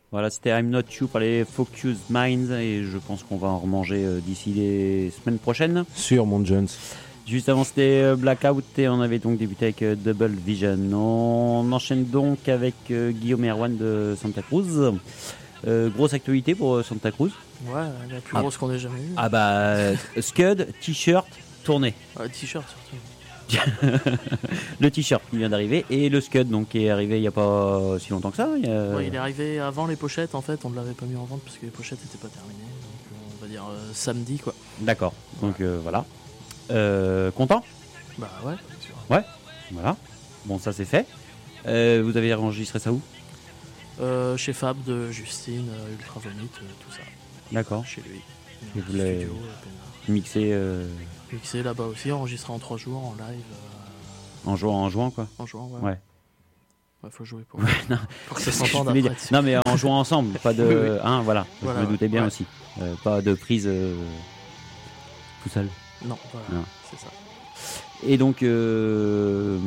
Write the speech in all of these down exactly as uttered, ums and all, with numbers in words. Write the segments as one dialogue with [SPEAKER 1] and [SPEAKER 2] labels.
[SPEAKER 1] Voilà, c'était I'm Not You par les Focus Minds et je pense qu'on va en remanger euh, d'ici les semaines prochaines.
[SPEAKER 2] Sur mon Jones.
[SPEAKER 1] Juste avant, c'était euh, Blackout et on avait donc débuté avec euh, Double Vision. On enchaîne donc avec euh, Guillaume Erwan de Santa Cruz. Euh, grosse actualité pour euh, Santa Cruz.
[SPEAKER 3] Ouais, la plus
[SPEAKER 1] Ah.
[SPEAKER 3] grosse qu'on ait jamais eue.
[SPEAKER 1] Ah bah, euh, Scud, t-shirt, tourné.
[SPEAKER 3] Ouais, t-shirt surtout.
[SPEAKER 1] Le t-shirt qui vient d'arriver et le Scud donc qui est arrivé il n'y a pas si longtemps que ça. Il, y a...
[SPEAKER 3] Ouais, il est arrivé avant les pochettes en fait, on ne l'avait pas mis en vente parce que les pochettes n'étaient pas terminées. Donc on va dire euh, samedi quoi.
[SPEAKER 1] D'accord, donc euh, voilà. Euh, content ?
[SPEAKER 3] Bah ouais.
[SPEAKER 1] Ouais, voilà. Bon, ça c'est fait. Euh, vous avez enregistré ça où ?
[SPEAKER 3] Euh, chez Fab de Justine, euh, Ultra Vomit, euh, tout ça.
[SPEAKER 1] D'accord.
[SPEAKER 3] Chez lui.
[SPEAKER 1] Et
[SPEAKER 3] Un
[SPEAKER 1] vous
[SPEAKER 3] petit
[SPEAKER 1] l'avez
[SPEAKER 3] studio, euh, peinard.
[SPEAKER 1] mixé euh,
[SPEAKER 3] Mixé là-bas aussi, enregistré en trois jours en live. Euh,
[SPEAKER 1] en jouant, en jouant quoi.
[SPEAKER 3] en jouant, ouais.
[SPEAKER 1] Ouais.
[SPEAKER 3] Ouais, faut jouer pour,
[SPEAKER 1] Ouais, non.
[SPEAKER 3] pour que ça
[SPEAKER 1] C'est ce que je
[SPEAKER 3] s'entende
[SPEAKER 1] voulais
[SPEAKER 3] après.
[SPEAKER 1] dire. Non mais en jouant ensemble, pas de,
[SPEAKER 3] Oui, oui.
[SPEAKER 1] hein, voilà.
[SPEAKER 3] Voilà,
[SPEAKER 1] je me doutais bien
[SPEAKER 3] ouais.
[SPEAKER 1] aussi. Euh, pas de prise euh, tout seul.
[SPEAKER 3] Non, voilà,
[SPEAKER 1] Non.
[SPEAKER 3] c'est ça.
[SPEAKER 1] Et donc, euh,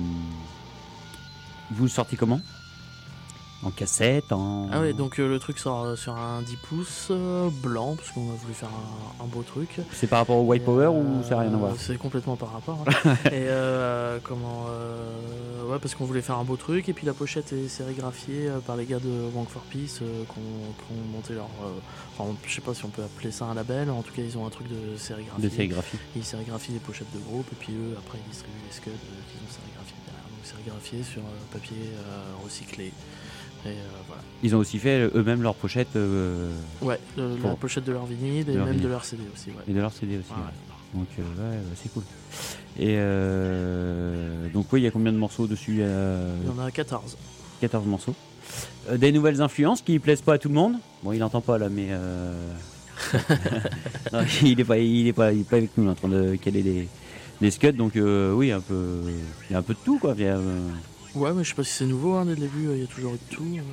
[SPEAKER 1] vous le sortez comment ? En cassette, en...
[SPEAKER 3] Ah ouais, donc euh, le truc sort euh, sur un dix pouces euh, blanc, parce qu'on a voulu faire un, un beau truc.
[SPEAKER 1] C'est par rapport au White
[SPEAKER 3] Et,
[SPEAKER 1] Power
[SPEAKER 3] euh,
[SPEAKER 1] ou ça n'a rien à voir ?
[SPEAKER 3] C'est complètement par rapport. Hein. et euh, comment euh, ouais, parce qu'on voulait faire un beau truc, et puis la pochette est sérigraphiée euh, par les gars de Wank for Peace euh, qui ont qui ont monté leur. Euh, enfin, je sais pas si on peut appeler ça un label, en tout cas ils ont un truc de sérigraphie.
[SPEAKER 1] De sérigraphie.
[SPEAKER 3] Ils sérigraphient les pochettes de groupe, et puis eux après ils distribuent les scuds euh, qu'ils ont sérigraphiés derrière. Donc sérigraphiés sur euh, papier euh, recyclé. Et euh, voilà.
[SPEAKER 1] Ils ont aussi fait eux-mêmes leur pochette euh,
[SPEAKER 3] Ouais, le-
[SPEAKER 1] Pour-
[SPEAKER 3] la pochette de leur vinyle
[SPEAKER 1] de
[SPEAKER 3] et
[SPEAKER 1] leur
[SPEAKER 3] même
[SPEAKER 1] vinyle.
[SPEAKER 3] de leur C D aussi. Ouais.
[SPEAKER 1] et de leur C D aussi.
[SPEAKER 3] Ouais,
[SPEAKER 1] ouais. Donc euh, ouais, ouais, c'est cool. Et euh, donc oui, il y a combien de morceaux dessus ? euh,
[SPEAKER 3] Il y en a quatorze.
[SPEAKER 1] quatorze morceaux. Euh, des nouvelles influences qui plaisent pas à tout le monde. Bon, il entend pas là, mais euh... non, il est pas, il est pas, il est pas avec nous là, en train de caler des, des scuds. Donc euh, oui, un peu, il y a un peu de tout quoi. Il y a, euh,
[SPEAKER 3] Ouais, mais je sais pas si c'est nouveau, hein, dès le début, euh, il y a toujours eu de tout. euh.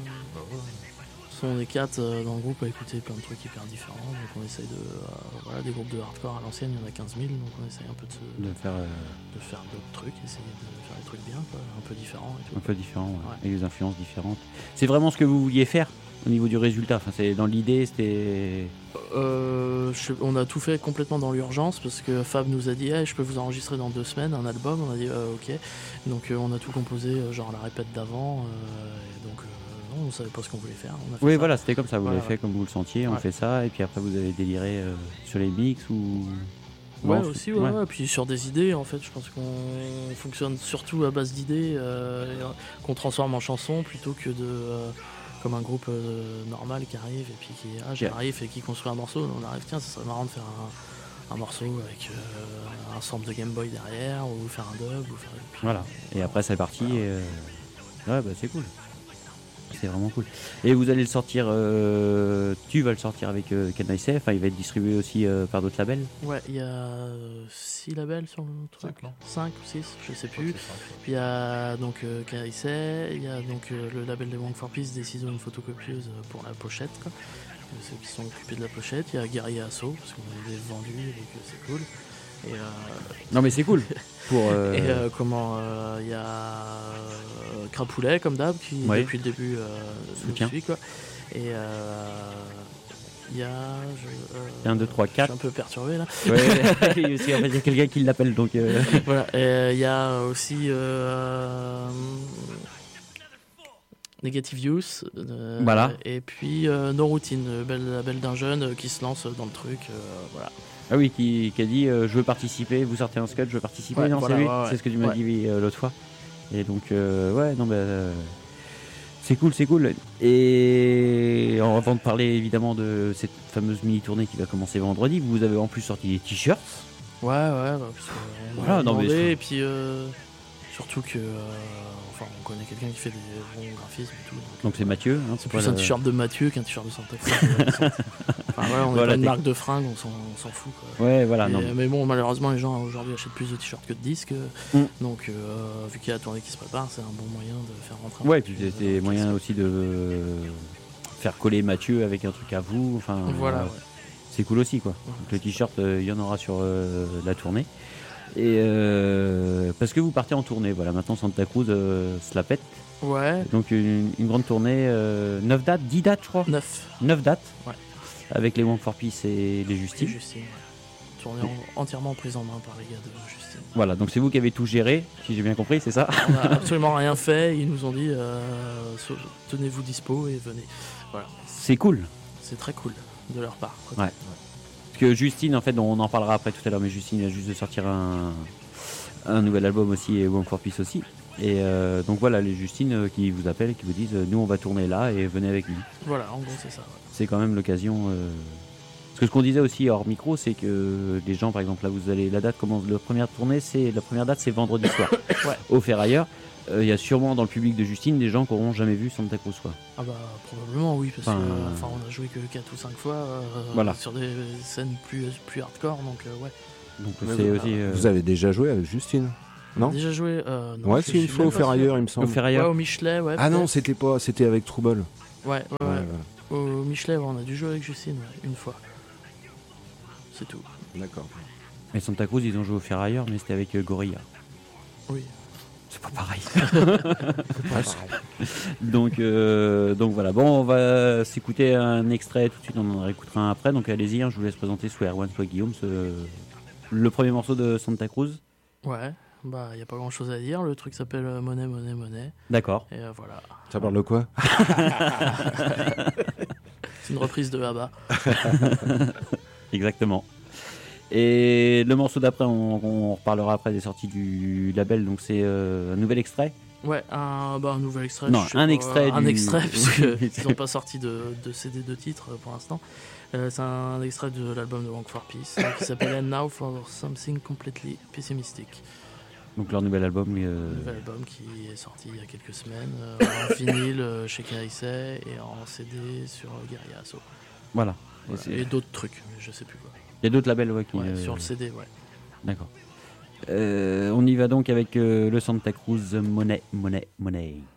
[SPEAKER 3] Ce sont des quatre euh, dans le groupe à écouter plein de trucs hyper différents. Donc on essaye de. euh, voilà, des groupes de hardcore à l'ancienne, il y en a quinze mille, donc on essaye un peu de, se-
[SPEAKER 1] de faire euh,
[SPEAKER 3] de faire d'autres trucs, essayer de faire des trucs bien, quoi, un peu différents et tout.
[SPEAKER 1] un peu différent, ouais,
[SPEAKER 3] Ouais.
[SPEAKER 1] avec des influences différentes. C'est vraiment ce que vous vouliez faire au niveau du résultat. Enfin, c'est dans l'idée, c'était.
[SPEAKER 3] Euh, je sais- on a tout fait complètement dans l'urgence parce que Fab nous a dit hey, je peux vous enregistrer dans deux semaines un album. On a dit euh, ok. Donc euh, on a tout composé euh, genre à la répète d'avant. euh, et donc euh, non, on savait pas ce qu'on voulait faire. On a fait
[SPEAKER 1] Oui,
[SPEAKER 3] ça.
[SPEAKER 1] voilà, c'était comme ça. Vous
[SPEAKER 3] Voilà,
[SPEAKER 1] l'avez fait
[SPEAKER 3] ouais.
[SPEAKER 1] comme vous le sentiez. On
[SPEAKER 3] Ouais.
[SPEAKER 1] fait ça, et puis après vous avez déliré euh, sur les mix ou.
[SPEAKER 3] Ouais,
[SPEAKER 1] Non,
[SPEAKER 3] aussi, ouais,
[SPEAKER 1] ouais.
[SPEAKER 3] ouais. Puis sur des idées, en fait, je pense qu'on fonctionne surtout à base d'idées euh, et, euh, qu'on transforme en chansons plutôt que de. euh, comme un groupe euh, normal qui arrive et puis qui ah, j'arrive et qui construit un morceau. On arrive, tiens, ça serait marrant de faire un, un morceau avec euh, un sample de Game Boy derrière ou faire un dub. Ou faire, et puis,
[SPEAKER 1] Voilà. Et après c'est parti.
[SPEAKER 3] Voilà.
[SPEAKER 1] Et, euh, ouais, bah c'est cool. C'est vraiment cool. Et vous allez le sortir. euh, Tu vas le sortir avec euh, Can I Say. Enfin, il va être distribué aussi euh, par d'autres labels.
[SPEAKER 3] Ouais, il y a six labels sur le truc.
[SPEAKER 2] Cinq, non
[SPEAKER 3] cinq ou six, je sais
[SPEAKER 2] Je crois
[SPEAKER 3] plus.
[SPEAKER 2] que c'est ça.
[SPEAKER 3] Puis il y a donc euh, Can I Say, il y a donc euh, le label de Wank for Peace, des ciseaux, une photocopieuse euh, pour la pochette, quoi. Euh, Ceux qui sont occupés de la pochette. Il y a Guerrier Assaut, parce qu'on avait vendu et que c'est cool. Et, euh,
[SPEAKER 1] Non, mais c'est cool. Pour. euh,
[SPEAKER 3] et euh, comment euh, il y a euh, Crapoulet comme d'hab qui
[SPEAKER 1] Ouais.
[SPEAKER 3] depuis le début euh, nous
[SPEAKER 1] Soutient.
[SPEAKER 3] suit, quoi. Et euh, il y a je, euh,
[SPEAKER 1] un, deux, trois,
[SPEAKER 3] je
[SPEAKER 1] quatre.
[SPEAKER 3] suis un peu perturbé là.
[SPEAKER 1] Ouais, parce qu'en fait, il y a quelqu'un qui l'appelle donc. euh,
[SPEAKER 3] Voilà, et il y a aussi euh, Negative Youth, euh,
[SPEAKER 1] Voilà.
[SPEAKER 3] et puis euh, No Routine, le bel label d'un jeune euh, qui se lance dans le truc, euh, voilà.
[SPEAKER 1] Ah oui, qui, qui a dit euh, je veux participer. Vous sortez un sketch, je veux participer.
[SPEAKER 3] Ouais,
[SPEAKER 1] non,
[SPEAKER 3] voilà,
[SPEAKER 1] c'est lui.
[SPEAKER 3] ouais, ouais.
[SPEAKER 1] C'est ce que tu m'as
[SPEAKER 3] Ouais.
[SPEAKER 1] dit euh, l'autre fois. Et donc euh, ouais, non, bah. euh, C'est cool, c'est cool. Et avant de parler évidemment de cette fameuse mini-tournée qui va commencer vendredi, vous avez en plus sorti des t-shirts.
[SPEAKER 3] Ouais, ouais, bah, parce que on
[SPEAKER 1] Voilà,
[SPEAKER 3] a
[SPEAKER 1] non, mais
[SPEAKER 3] demandé,
[SPEAKER 1] je-
[SPEAKER 3] et puis euh, surtout que, euh, enfin, on connaît quelqu'un qui fait des bons graphismes et tout. Donc,
[SPEAKER 1] Donc c'est Mathieu. Hein,
[SPEAKER 3] c'est
[SPEAKER 1] pas
[SPEAKER 3] plus un
[SPEAKER 1] le-
[SPEAKER 3] t-shirt de Mathieu qu'un t-shirt de Santa Cruz. Enfin, voilà, on n'est
[SPEAKER 1] Voilà,
[SPEAKER 3] pas une
[SPEAKER 1] t'es-
[SPEAKER 3] marque de fringues, on s'en, on s'en fout, quoi.
[SPEAKER 1] Ouais, voilà.
[SPEAKER 3] Et,
[SPEAKER 1] Non.
[SPEAKER 3] euh, mais bon, malheureusement, les gens aujourd'hui achètent plus de t-shirts que de disques.
[SPEAKER 1] Mm.
[SPEAKER 3] Donc, euh, vu qu'il y a la tournée qui se prépare, c'est un bon moyen de faire rentrer un
[SPEAKER 1] Ouais,
[SPEAKER 3] peu
[SPEAKER 1] puis
[SPEAKER 3] de-
[SPEAKER 1] c'était
[SPEAKER 3] de-
[SPEAKER 1] moyen aussi de faire coller Mathieu avec un truc à vous. Enfin,
[SPEAKER 3] Voilà,
[SPEAKER 1] euh,
[SPEAKER 3] ouais.
[SPEAKER 1] c'est cool aussi, quoi. Donc le t-shirt, euh, il y en aura sur euh, la tournée. Et euh, parce que vous partez en tournée, voilà. Maintenant Santa Cruz euh, se la pète.
[SPEAKER 3] Ouais.
[SPEAKER 1] Donc une, une grande tournée, euh, neuf dates, dix dates je crois.
[SPEAKER 3] neuf.
[SPEAKER 1] neuf dates.
[SPEAKER 3] Ouais.
[SPEAKER 1] Avec les One for Peace et les Justine.
[SPEAKER 3] Et Justine, ouais. Tournée en, entièrement prise en main par les gars de Justine.
[SPEAKER 1] Voilà, donc c'est vous qui avez tout géré, si j'ai bien compris, c'est ça?
[SPEAKER 3] On n'a absolument rien fait, ils nous ont dit euh, tenez-vous dispo et venez. Voilà.
[SPEAKER 1] C'est cool.
[SPEAKER 3] C'est très cool de leur part.
[SPEAKER 1] Ouais. Parce que Justine, en fait, on en parlera après tout à l'heure, mais Justine vient juste de sortir un, un nouvel album aussi, et One for Peace aussi. Et euh, donc voilà, les Justine euh, qui vous appellent et qui vous disent euh, nous on va tourner là et venez avec nous.
[SPEAKER 3] Voilà, en gros c'est ça. Ouais.
[SPEAKER 1] C'est quand même l'occasion. Euh... Parce que ce qu'on disait aussi hors micro, c'est que les gens, par exemple, là vous allez, la date commence, la première tournée, c'est la première date, c'est vendredi soir.
[SPEAKER 3] Ouais.
[SPEAKER 1] Au Ferrailleur, il euh, y a sûrement dans le public de Justine des gens qui n'auront jamais vu Santa Cruz quoi.
[SPEAKER 3] Ah bah probablement oui, parce
[SPEAKER 1] enfin,
[SPEAKER 3] que
[SPEAKER 1] euh...
[SPEAKER 3] enfin, on a joué que quatre ou cinq fois euh,
[SPEAKER 1] voilà.
[SPEAKER 3] sur des scènes plus, plus hardcore, donc euh, ouais.
[SPEAKER 1] Donc c'est vous, aussi. Euh...
[SPEAKER 2] Vous avez déjà joué avec Justine? Non.
[SPEAKER 3] Déjà joué euh, non,
[SPEAKER 2] ouais, c'est une fois au Ferrailleur, il me semble.
[SPEAKER 1] Au Ferrailleur.
[SPEAKER 3] Ouais, au Michelet, ouais.
[SPEAKER 2] Ah non, c'était pas, c'était avec Trouble.
[SPEAKER 3] Ouais, ouais, ouais. ouais. ouais. Au Michelet, ouais, on a dû jouer avec Justine, ouais, une fois. C'est tout.
[SPEAKER 2] D'accord.
[SPEAKER 1] Et Santa Cruz, ils ont joué au Ferrailleur, mais c'était avec euh, Gorilla.
[SPEAKER 3] Oui.
[SPEAKER 1] C'est pas pareil. C'est pas pareil. donc, euh, donc voilà. Bon, on va s'écouter un extrait tout de suite, on en réécoutera un après. Donc allez-y, hein, je vous laisse présenter Swear One, soit Guillaume, ce, le premier morceau de Santa Cruz.
[SPEAKER 3] Ouais. Bah, il n'y a pas grand chose à dire. Le truc s'appelle euh, Monnaie, Monnaie, Monnaie.
[SPEAKER 1] D'accord.
[SPEAKER 3] Et euh, voilà.
[SPEAKER 2] Ça parle de quoi?
[SPEAKER 3] C'est une reprise de Abba.
[SPEAKER 1] Exactement. Et le morceau d'après, on, on reparlera après des sorties du label. Donc c'est euh, un nouvel extrait.
[SPEAKER 3] Ouais, un, bah, un nouvel extrait.
[SPEAKER 1] Non, un extrait.
[SPEAKER 3] Un
[SPEAKER 1] du...
[SPEAKER 3] extrait, puisqu'ils n'ont pas sorti de, de C D de titre pour l'instant. Euh, c'est un extrait de l'album de One for Peace qui s'appelle And Now for Something Completely Pessimistic.
[SPEAKER 1] Donc leur nouvel album. Euh...
[SPEAKER 3] Un nouvel album qui est sorti il y a quelques semaines, euh, en vinyle euh, chez Carissé et en C D sur euh, Guerilla Asso.
[SPEAKER 1] Voilà.
[SPEAKER 3] voilà. Et, et d'autres trucs, mais je sais plus quoi.
[SPEAKER 1] Il y a d'autres labels ouais, qui.
[SPEAKER 3] Ouais,
[SPEAKER 1] euh...
[SPEAKER 3] sur le C D, ouais.
[SPEAKER 1] D'accord. Euh, on y va donc avec euh, le Santa Cruz Monnaie, Monnaie, Monnaie.